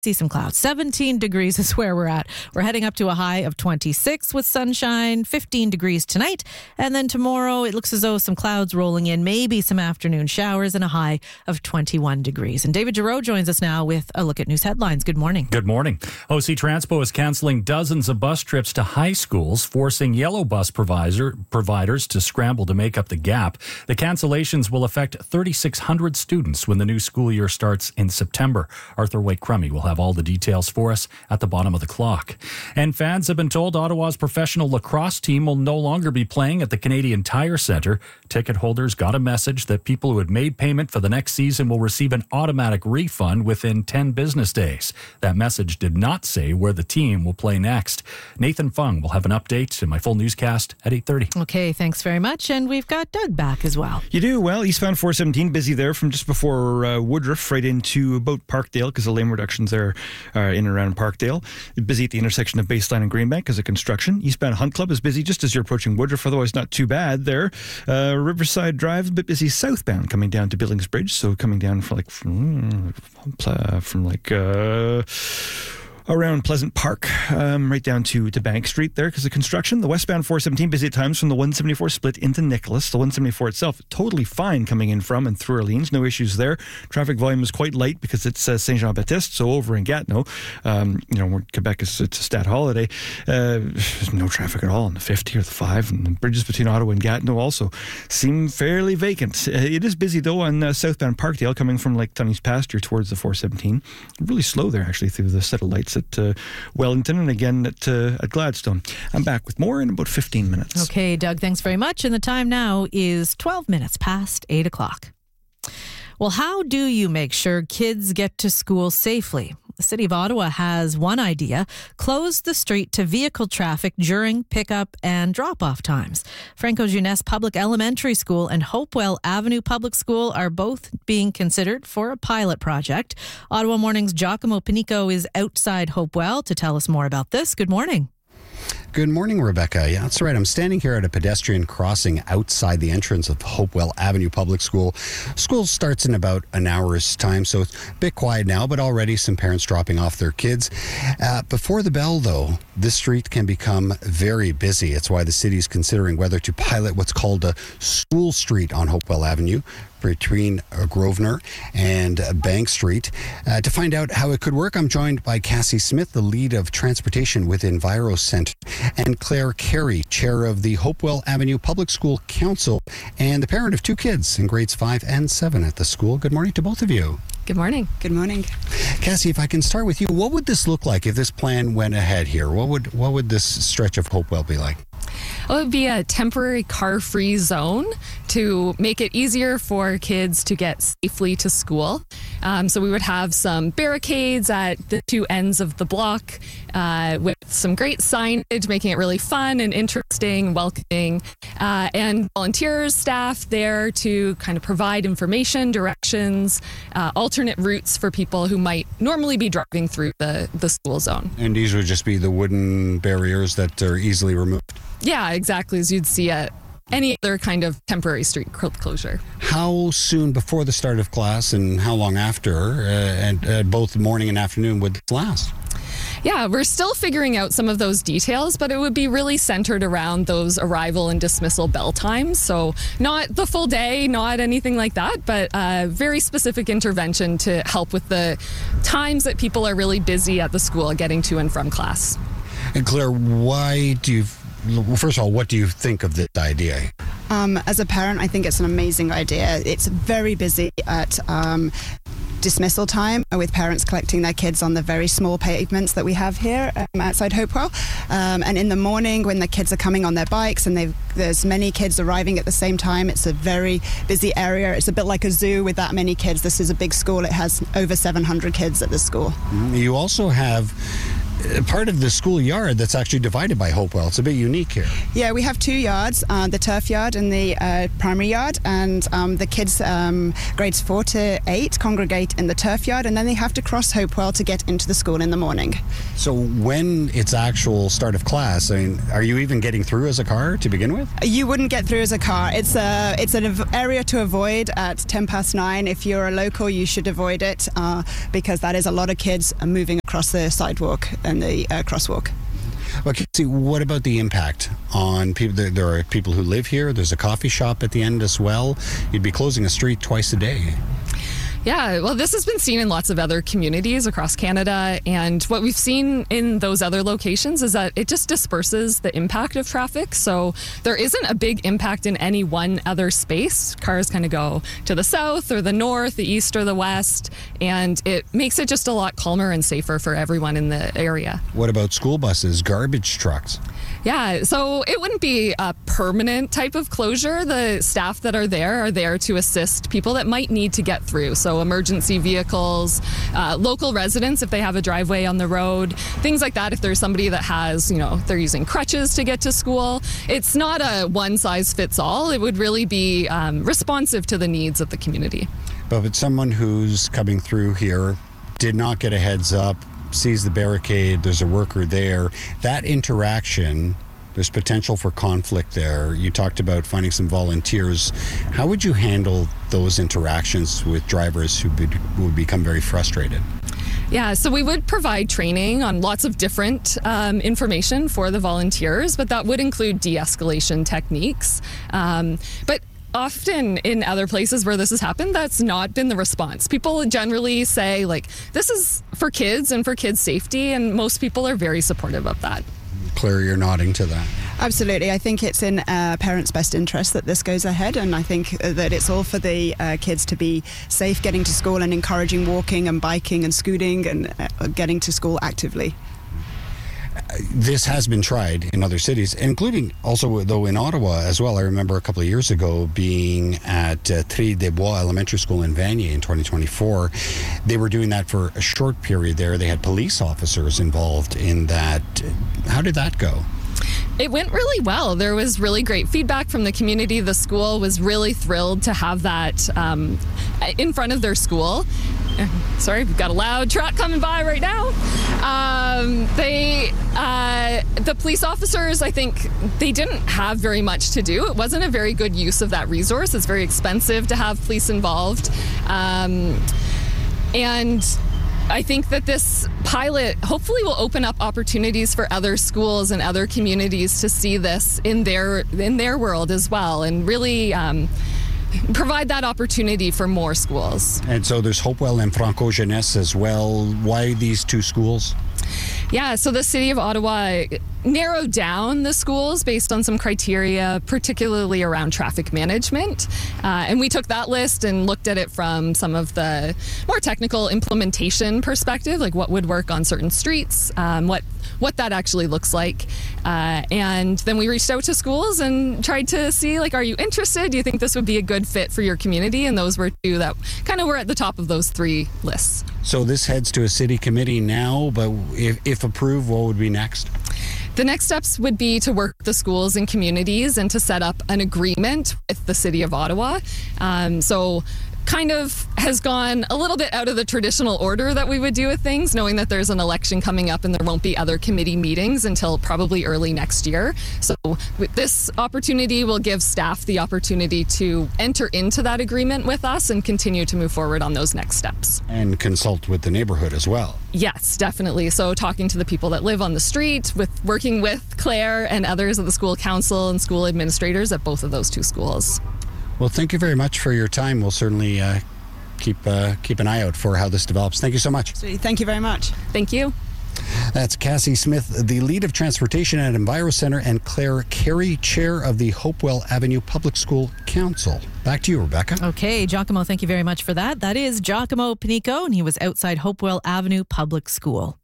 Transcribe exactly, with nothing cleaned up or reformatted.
See some clouds. seventeen degrees is where we're at. We're heading up to a high of twenty-six with sunshine, fifteen degrees tonight. And then tomorrow, it looks as though some clouds rolling in, maybe some afternoon showers, and a high of twenty-one degrees. And David Giroux joins us now with a look at news headlines. Good morning. Good morning. O C Transpo is canceling dozens of bus trips to high schools, forcing yellow bus provider, providers to scramble to make up the gap. The cancellations will affect three thousand six hundred students when the new school year starts in September. Arthur Waite-Crummy will have have all the details for us at the bottom of the clock. And fans have been told Ottawa's professional lacrosse team will no longer be playing at the Canadian Tire Centre. Ticket holders got a message that people who had made payment for the next season will receive an automatic refund within ten business days. That message did not say where the team will play next. Nathan Fung will have an update in my full newscast at eight thirty. Okay, thanks very much. And we've got Doug back as well. You do? Well, eastbound four seventeen, busy there from just before uh, Woodruff right into about Parkdale because the lane reductions there uh, in and around Parkdale. Busy at the intersection of Baseline and Greenbank because of construction. Eastbound Hunt Club is busy just as you're approaching Woodruff, otherwise not too bad there. Uh, Riverside Drive a bit busy southbound coming down to Billings Bridge, so coming down from like from, from like uh around Pleasant Park, um, right down to, to Bank Street there because of construction. The westbound four seventeen busy at times from the one seventy-four split into Nicholas. The one seventy-four itself totally fine coming in from and through Orleans. No issues there. Traffic volume is quite light because it's uh, Saint Jean-Baptiste, so over in Gatineau. Um, you know, where Quebec is it's a stat holiday. Uh, there's no traffic at all on the fifty or the five, and the bridges between Ottawa and Gatineau also seem fairly vacant. Uh, it is busy though on uh, southbound Parkdale coming from Lake Tunney's pasture towards the four seventeen. Really slow there actually through the set of lights at uh, Wellington and again at, uh, at Gladstone. I'm back with more in about fifteen minutes. Okay, Doug, thanks very much. And the time now is twelve minutes past eight o'clock. Well, how do you make sure kids get to school safely? The City of Ottawa has one idea: close the street to vehicle traffic during pickup and drop-off times. Franco Jeunesse Public Elementary School and Hopewell Avenue Public School are both being considered for a pilot project. Ottawa Morning's Giacomo Panico is outside Hopewell to tell us more about this. Good morning. Good morning, Rebecca. Yeah, that's right. I'm standing here at a pedestrian crossing outside the entrance of Hopewell Avenue Public School. School starts in about an hour's time, so it's a bit quiet now, but already some parents dropping off their kids. Uh, before the bell, though, this street can become very busy. It's why the city is considering whether to pilot what's called a school street on Hopewell Avenue between Grosvenor and Bank Street. Uh, to find out how it could work, I'm joined by Cassie Smith, the lead of transportation with Enviro Centre, and Claire Carey, chair of the Hopewell Avenue Public School Council, and the parent of two kids in grades five and seven at the school. Good morning to both of you. Good morning. Good morning. Cassie, if I can start with you, what would this look like if this plan went ahead here? What would what would this stretch of Hopewell be like? Well, it would be a temporary car-free zone to make it easier for kids to get safely to school. Um, so we would have some barricades at the two ends of the block uh, with some great signage, making it really fun and interesting, welcoming, uh, and volunteers, staff there to kind of provide information, directions, uh, alternate routes for people who might normally be driving through the, the school zone. And these would just be the wooden barriers that are easily removed? Yeah, exactly, as you'd see at any other kind of temporary street closure. How soon before the start of class and how long after, uh, and uh, both morning and afternoon, would this last? Yeah, we're still figuring out some of those details, but it would be really centered around those arrival and dismissal bell times. So not the full day, not anything like that, but a very specific intervention to help with the times that people are really busy at the school getting to and from class. And Claire, why do you... Well, first of all, what do you think of this idea? Um, as a parent, I think it's an amazing idea. It's very busy at um, dismissal time with parents collecting their kids on the very small pavements that we have here um, outside Hopewell. Um, and in the morning when the kids are coming on their bikes and there's many kids arriving at the same time, it's a very busy area. It's a bit like a zoo with that many kids. This is a big school. It has over seven hundred kids at the school. You also have part of the schoolyard that's actually divided by Hopewell. It's a bit unique here. Yeah, we have two yards, uh, the turf yard and the uh, primary yard, and um, the kids um, grades four to eight congregate in the turf yard, and then they have to cross Hopewell to get into the school in the morning. So when it's actual start of class, I mean, are you even getting through as a car to begin with? You wouldn't get through as a car. It's a it's an av- area to avoid at ten past nine. If you're a local, you should avoid it uh, because that is a lot of kids moving across the sidewalk and the uh, crosswalk. Okay, see, what about the impact on people? There, there are people who live here. There's a coffee shop at the end as well. You'd be closing a street twice a day. Yeah, well, this has been seen in lots of other communities across Canada, and what we've seen in those other locations is that it just disperses the impact of traffic. So there isn't a big impact in any one other space. Cars kind of go to the south or the north, the east or the west, and it makes it just a lot calmer and safer for everyone in the area. What about school buses, garbage trucks? Yeah, so it wouldn't be a permanent type of closure. The staff that are there are there to assist people that might need to get through. So emergency vehicles, uh, local residents if they have a driveway on the road, things like that. If there's somebody that has, you know, they're using crutches to get to school. It's not a one size fits all. It would really be um, responsive to the needs of the community. But if someone who's coming through here did not get a heads up, sees the barricade, there's a worker there, that interaction, there's potential for conflict there. You talked about finding some volunteers. How would you handle those interactions with drivers who would, who would become very frustrated? Yeah, so we would provide training on lots of different um, information for the volunteers, but that would include de-escalation techniques. Um, but Often in other places where this has happened, that's not been the response. People generally say, like, this is for kids and for kids' safety, and most people are very supportive of that. Claire, you're nodding to that. Absolutely. I think it's in uh, parents' best interest that this goes ahead, and I think that it's all for the uh, kids to be safe getting to school and encouraging walking and biking and scooting and uh, getting to school actively. This has been tried in other cities, including also, though, in Ottawa as well. I remember a couple of years ago being at uh, Tri des Bois Elementary School in Vanier in twenty twenty-four. They were doing that for a short period there. They had police officers involved in that. How did that go? It went really well. There was really great feedback from the community. The school was really thrilled to have that um, in front of their school. Sorry, we've got a loud truck coming by right now. Um, they, uh, the police officers, I think they didn't have very much to do. It wasn't a very good use of that resource. It's very expensive to have police involved. Um, and I think that this pilot hopefully will open up opportunities for other schools and other communities to see this in their in their world as well, and really um, provide that opportunity for more schools. And so there's Hopewell and Franco Jeunesse as well. Why these two schools? Yeah, so the City of Ottawa narrowed down the schools based on some criteria, particularly around traffic management. Uh, and we took that list and looked at it from some of the more technical implementation perspective, like what would work on certain streets, um, what what that actually looks like. Uh, and then we reached out to schools and tried to see, like, are you interested? Do you think this would be a good fit for your community? And those were two that kind of were at the top of those three lists. So this heads to a city committee now, but if, if approved, what would be next? The next steps would be to work with the schools and communities and to set up an agreement with the City of Ottawa. Um, so kind of has gone a little bit out of the traditional order that we would do with things, knowing that there's an election coming up and there won't be other committee meetings until probably early next year. So with this opportunity will give staff the opportunity to enter into that agreement with us and continue to move forward on those next steps. And consult with the neighborhood as well. Yes, definitely. So talking to the people that live on the street, with working with Claire and others at the school council and school administrators at both of those two schools. Well, thank you very much for your time. We'll certainly uh, keep uh, keep an eye out for how this develops. Thank you so much. Thank you very much. Thank you. That's Cassie Smith, the lead of transportation at Enviro Center, and Claire Carey, chair of the Hopewell Avenue Public School Council. Back to you, Rebecca. Okay, Giacomo, thank you very much for that. That is Giacomo Panico, and he was outside Hopewell Avenue Public School.